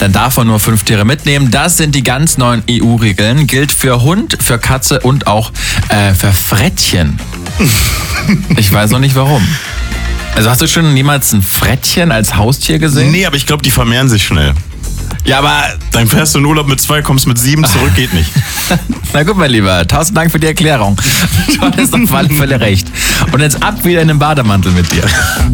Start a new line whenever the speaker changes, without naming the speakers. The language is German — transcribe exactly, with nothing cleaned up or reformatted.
dann darf man nur fünf Tiere mitnehmen. Das sind die ganz neuen E U-Regeln. Gilt für Hund, für Katze und auch äh, für Frettchen. Ich weiß noch nicht warum. Also hast du schon jemals ein Frettchen als Haustier gesehen?
Nee, aber ich glaube, die vermehren sich schnell.
Ja, aber...
Dann fährst du in Urlaub mit zwei, kommst mit sieben, zurück geht nicht.
Na gut, mein Lieber, tausend Dank für die Erklärung. Du hattest auf alle Fälle recht. Und jetzt ab wieder in den Bademantel mit dir.